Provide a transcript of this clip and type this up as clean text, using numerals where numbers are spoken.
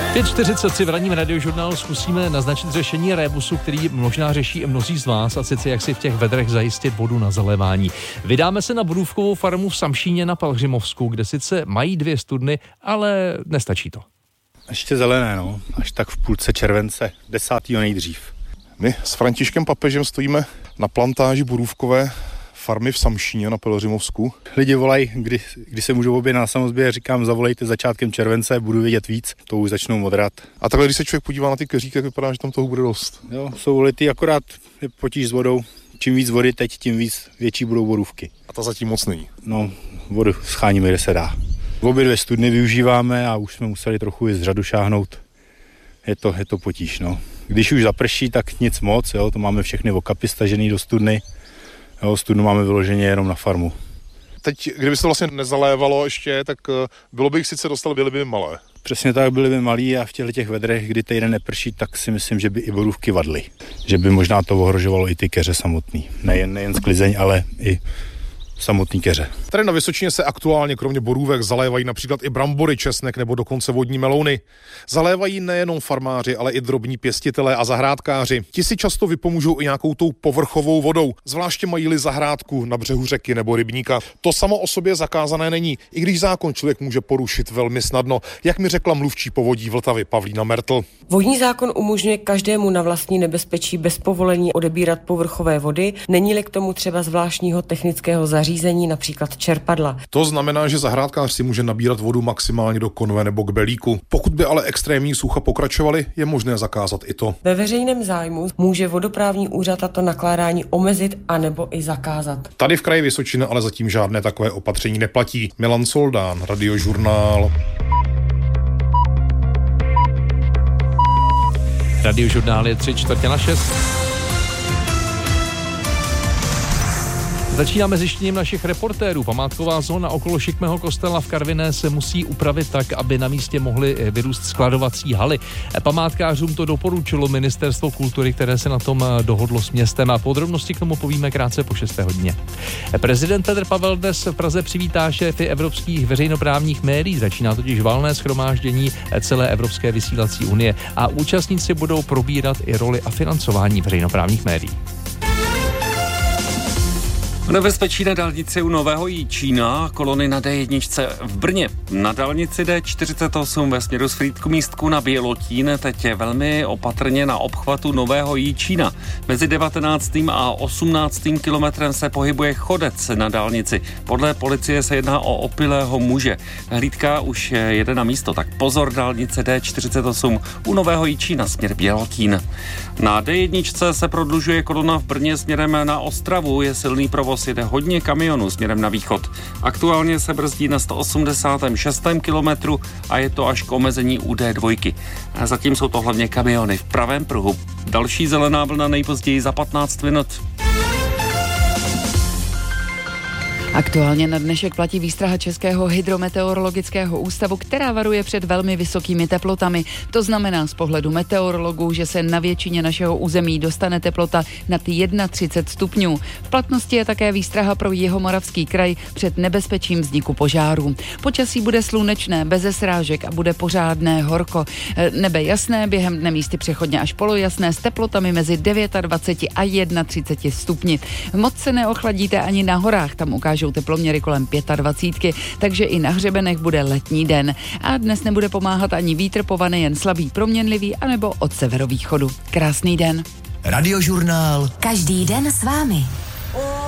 5:43 v ranním radiožurnálu zkusíme naznačit řešení rébusu, který možná řeší i mnozí z vás, a sice jak si v těch vedrech zajistit vodu na zalévání. Vydáme se na borůvkovou farmu v Samšíně na Pelhřimovsku, kde sice mají 2 studny, ale nestačí to. Ještě zelené, až tak v půlce července, 10. nejdřív. My s Františkem Papežem stojíme na plantáži borůvkové farmy v Samšíně na Pelhřimovsku. Lidi volají, kdy se můžou objednat na samozběr, říkám, zavolejte začátkem července, budu vědět víc, to už začnou modrat. A takhle, když se člověk podívá na ty keříky, tak vypadá, že tam toho bude dost. Jo, jsou lity, akorát je potíž s vodou. Čím víc vody teď, tím větší budou borůvky. A ta zatím moc není. No, vodu scháníme, kde se dá. Obě 2 studny využíváme a už jsme museli trochu i z řadu šáhnout. Je to potíž, Když už zaprší, tak nic moc, to máme všechny okapy stažený do studny. Studnu máme vyloženě jenom na farmu. Teď, kdyby se to vlastně nezalévalo ještě, tak bylo by jich sice dostal, byly by malé. Přesně tak, byly by malí a v těch vedrech, kdy týden neprší, tak si myslím, že by i borůvky vadly. Že by možná to ohrožovalo i ty keře samotný. Nejen sklizeň, ale i samotný keře. Tady na Vysočině se aktuálně kromě borůvek zalévají například i brambory, česnek nebo dokonce vodní melouny. Zalévají nejenom farmáři, ale i drobní pěstitelé a zahrádkáři. Ti si často vypomůžou i nějakou tou povrchovou vodou, zvláště mají-li zahrádku na břehu řeky nebo rybníka. To samo o sobě zakázané není, i když zákon člověk může porušit velmi snadno, jak mi řekla mluvčí Povodí Vltavy Pavlína Mertl. Vodní zákon umožňuje každému na vlastní nebezpečí bez povolení odebírat povrchové vody, není-li k tomu třeba zvláštního technického zařízení, například čerpadla. To znamená, že zahrádkář si může nabírat vodu maximálně do konve nebo k belíku. Pokud by ale extrémní sucha pokračovaly, je možné zakázat i to. Ve veřejném zájmu může vodoprávní úřad tato nakládání omezit anebo i zakázat. Tady v kraji Vysočina ale zatím žádné takové opatření neplatí. Milan Soldán, Radiožurnál. Radiožurnál je 5:45. Začínáme zjištěním našich reportérů. Památková zóna okolo Šikmého kostela v Karviné se musí upravit tak, aby na místě mohly vyrůst skladovací haly. Památkářům to doporučilo Ministerstvo kultury, které se na tom dohodlo s městem, a podrobnosti k tomu povíme krátce po 6. hodině. Prezident Petr Pavel dnes v Praze přivítá šéfy evropských veřejnoprávních médií. Začíná totiž valné shromáždění celé Evropské vysílací unie a účastníci budou probírat i roli a financování veřejnoprávních médií. Nebezpečí na dálnici u Nového Jičína, kolony na D1 v Brně. Na dálnici D48 ve směru z Frýdku-Místku na Bělotín teď je velmi opatrně na obchvatu Nového Jičína. Mezi 19. a 18. kilometrem se pohybuje chodec na dálnici. Podle policie se jedná o opilého muže. Hlídka už jede na místo, tak pozor, dálnice D48 u Nového Jičína směr Bělotín. Na D1 se prodlužuje kolona v Brně směrem na Ostravu, je silný provoz, jede hodně kamionů směrem na východ. Aktuálně se brzdí na 186. kilometru a je to až k omezení u D2. A zatím jsou to hlavně kamiony v pravém pruhu. Další zelená vlna nejpozději za 15 minut. Aktuálně na dnešek platí výstraha Českého hydrometeorologického ústavu, která varuje před velmi vysokými teplotami. To znamená z pohledu meteorologů, že se na většině našeho území dostane teplota nad 31 stupňů. V platnosti je také výstraha pro Jihomoravský kraj před nebezpečím vzniku požárů. Počasí bude slunečné, beze srážek a bude pořádné horko. Nebe jasné, během dne místy přechodně až polojasné s teplotami mezi 29 a 31 stupni. Moc se neochladíte ani na horách, tam ukážou teploměry kolem 25, takže i na hřebenech bude letní den. A dnes nebude pomáhat ani vítr, povane jen slabý proměnlivý anebo od severovýchodu. Krásný den. Radiožurnál. Každý den s vámi.